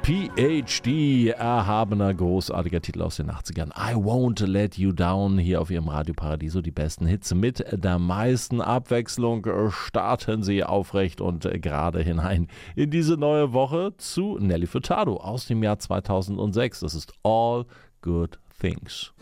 PhD, erhabener, großartiger Titel aus den 80ern. I Won't Let You Down, hier auf Ihrem Radio Paradiso. Die besten Hits mit der meisten Abwechslung. Starten Sie aufrecht und gerade hinein in diese neue Woche zu Nelly Furtado aus dem Jahr 2006. Das ist All Good Things.